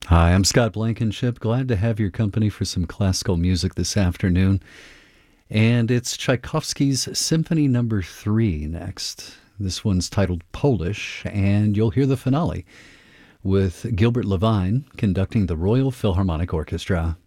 Hi, I'm Scott Blankenship. Glad to have your company for some classical music this afternoon. And it's Tchaikovsky's Symphony Number 3 next. This one's titled Polish, and you'll hear the finale with Gilbert Levine conducting the Royal Philharmonic Orchestra.